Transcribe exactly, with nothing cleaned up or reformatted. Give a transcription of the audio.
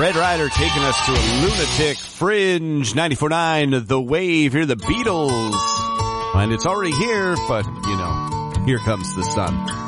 Red Rider taking us to a lunatic fringe. ninety-four point nine, The Wave. Here are the Beatles. And it's already here, but, you know, here comes the sun.